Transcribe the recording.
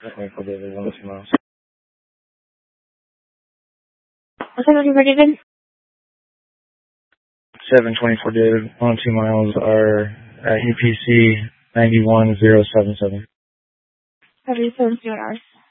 24 David, 102 miles. What's that looking for, David? 724 David, 102 miles are at UPC 91077. How do you 7 hours?